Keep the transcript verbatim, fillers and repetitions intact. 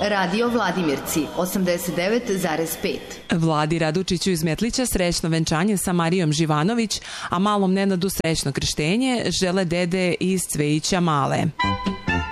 Radio Vladimirci osamdeset devet zarez pet. Vladi Radučiću iz Metlića srećno venčanje sa Marijom Živanović, a malom Nenadu srećno krštenje žele dede iz Cvejića Male.